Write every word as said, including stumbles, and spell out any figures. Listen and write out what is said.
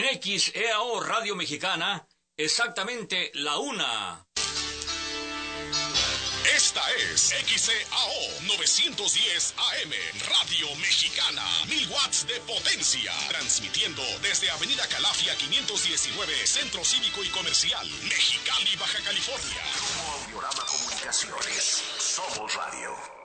En X E A O Radio Mexicana, exactamente la una. Esta es X E A O novecientos diez A M, Radio Mexicana, mil watts de potencia, transmitiendo desde Avenida Calafia quinientos diecinueve, Centro Cívico y Comercial, Mexicali, Baja California. Grupo Audiorama Comunicaciones, somos radio.